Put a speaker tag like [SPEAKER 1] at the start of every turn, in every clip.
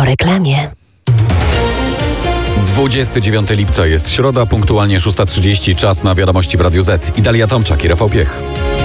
[SPEAKER 1] Po reklamie.
[SPEAKER 2] 29 lipca jest środa, punktualnie 6:30, czas na wiadomości w Radiu Z. Idalia Tomczak i Rafał Piech.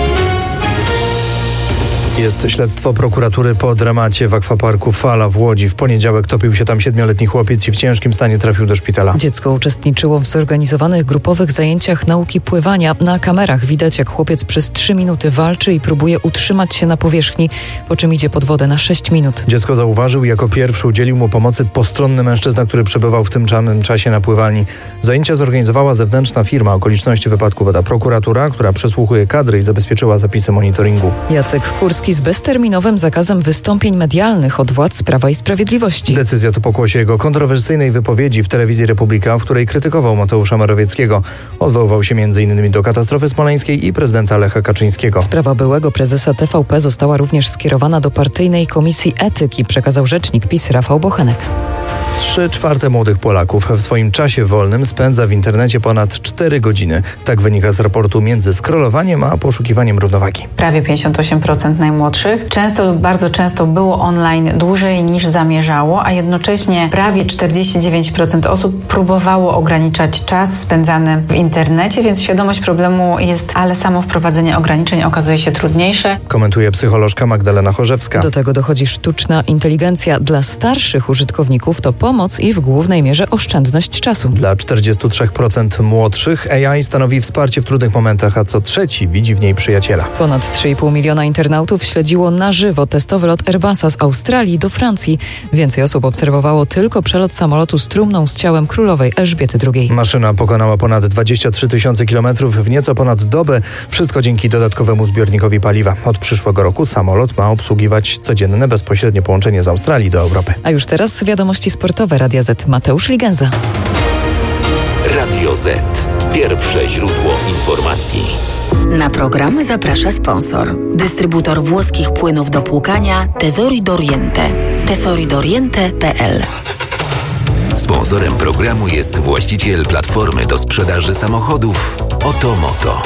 [SPEAKER 3] Jest śledztwo prokuratury po dramacie w akwaparku Fala w Łodzi. W poniedziałek topił się tam 7-letni chłopiec i w ciężkim stanie trafił do szpitala.
[SPEAKER 4] Dziecko uczestniczyło w zorganizowanych grupowych zajęciach nauki pływania. Na kamerach widać, jak chłopiec przez 3 minuty walczy i próbuje utrzymać się na powierzchni, po czym idzie pod wodę na 6 minut.
[SPEAKER 3] Dziecko zauważył i jako pierwszy udzielił mu pomocy postronny mężczyzna, który przebywał w tym samym czasie na pływalni. Zajęcia zorganizowała zewnętrzna firma. Okoliczności wypadku bada prokuratura, która przesłuchuje kadry i zabezpieczyła zapisy monitoringu.
[SPEAKER 4] Jacek Kurski z bezterminowym zakazem wystąpień medialnych od władz Prawa i Sprawiedliwości.
[SPEAKER 3] Decyzja to pokłosie jego kontrowersyjnej wypowiedzi w telewizji Republika, w której krytykował Mateusza Morawieckiego. Odwoływał się m.in. do katastrofy smoleńskiej i prezydenta Lecha Kaczyńskiego.
[SPEAKER 4] Sprawa byłego prezesa TVP została również skierowana do partyjnej komisji etyki, przekazał rzecznik PiS Rafał Bochenek.
[SPEAKER 3] 3/4 młodych Polaków w swoim czasie wolnym spędza w internecie ponad 4 godziny. Tak wynika z raportu między scrollowaniem a poszukiwaniem równowagi.
[SPEAKER 5] Prawie 58% najmłodszych często lub bardzo często było online dłużej niż zamierzało, a jednocześnie prawie 49% osób próbowało ograniczać czas spędzany w internecie, więc świadomość problemu jest, ale samo wprowadzenie ograniczeń okazuje się trudniejsze. Komentuje
[SPEAKER 3] psycholożka Magdalena Chorzewska.
[SPEAKER 4] Do tego dochodzi sztuczna inteligencja. Dla starszych użytkowników to pomoc i w głównej mierze oszczędność czasu.
[SPEAKER 3] Dla 43% młodszych AI stanowi wsparcie w trudnych momentach, a co trzeci widzi w niej przyjaciela.
[SPEAKER 4] Ponad 3,5 miliona internautów śledziło na żywo testowy lot Airbusa z Australii do Francji. Więcej osób obserwowało tylko przelot samolotu z trumną z ciałem królowej Elżbiety II.
[SPEAKER 3] Maszyna pokonała ponad 23 000 kilometrów w nieco ponad dobę. Wszystko dzięki dodatkowemu zbiornikowi paliwa. Od przyszłego roku samolot ma obsługiwać codzienne bezpośrednie połączenie z Australii do Europy.
[SPEAKER 4] A już teraz wiadomości sportowe Radia Z. Mateusz Ligenza.
[SPEAKER 6] Radio Z. Pierwsze źródło informacji.
[SPEAKER 1] Na program zaprasza sponsor. Dystrybutor włoskich płynów do płukania Tesori d'Oriente. tesoridoriente.pl.
[SPEAKER 6] Sponsorem programu jest właściciel platformy do sprzedaży samochodów Otomoto.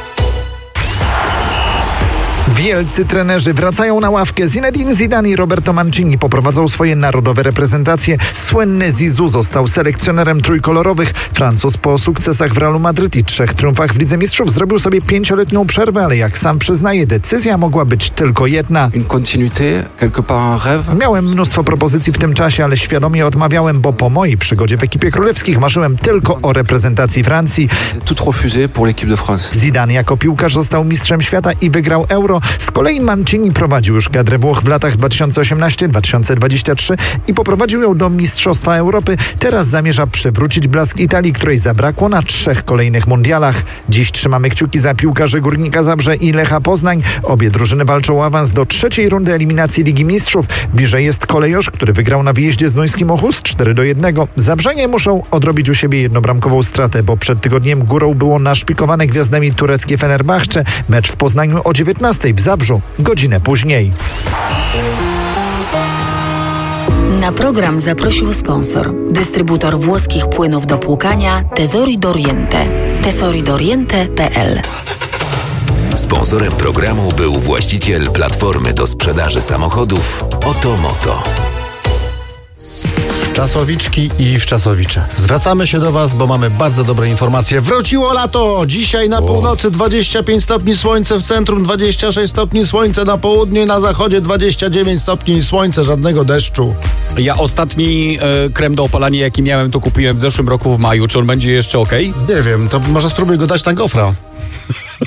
[SPEAKER 7] Wielcy trenerzy wracają na ławkę. Zinedine Zidane i Roberto Mancini poprowadzą swoje narodowe reprezentacje. Słynny Zizou został selekcjonerem trójkolorowych. Francuz po sukcesach w Realu Madryt i 3 triumfach w Lidze Mistrzów zrobił sobie 5-letnią przerwę, ale jak sam przyznaje, decyzja mogła być tylko jedna. Miałem mnóstwo propozycji w tym czasie, ale świadomie odmawiałem, bo po mojej przygodzie w ekipie królewskich marzyłem tylko o reprezentacji Francji. Zidane jako piłkarz został mistrzem świata i wygrał Euro. Z kolei Mancini prowadził już kadrę Włoch w latach 2018-2023 i poprowadził ją do Mistrzostwa Europy. Teraz zamierza przywrócić blask Italii, której zabrakło na 3 kolejnych mundialach. Dziś trzymamy kciuki za piłkarzy Górnika Zabrze i Lecha Poznań. Obie drużyny walczą o awans do 3. rundy eliminacji Ligi Mistrzów. Bliżej jest Kolejosz, który wygrał na wyjeździe z Duńskim Ochus 4-1. Zabrzanie muszą odrobić u siebie jednobramkową stratę, bo przed tygodniem górą było naszpikowane gwiazdami tureckie Fenerbahce. Mecz w Poznaniu o 19:00, w Zabrzu godzinę później.
[SPEAKER 1] Na program zaprosił sponsor. Dystrybutor włoskich płynów do płukania Tesori d'Oriente. tesoridoriente.pl.
[SPEAKER 6] Sponsorem programu był właściciel platformy do sprzedaży samochodów Otomoto.
[SPEAKER 8] Czasowiczki i wczasowicze. Zwracamy się do Was, bo mamy bardzo dobre informacje. Wróciło lato! Dzisiaj na północy 25 stopni słońce, w centrum 26 stopni słońce, na południu i na zachodzie 29 stopni słońce, żadnego deszczu.
[SPEAKER 2] Ja ostatni krem do opalania, jaki miałem, to kupiłem w zeszłym roku w maju. Czy on będzie jeszcze okej?
[SPEAKER 8] Nie wiem, to może spróbuj go dać na gofra.